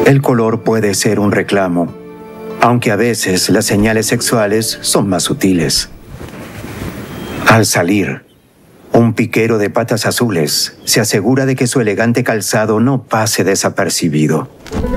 El color puede ser un reclamo, aunque a veces las señales sexuales son más sutiles. Al salir, un piquero de patas azules se asegura de que su elegante calzado no pase desapercibido.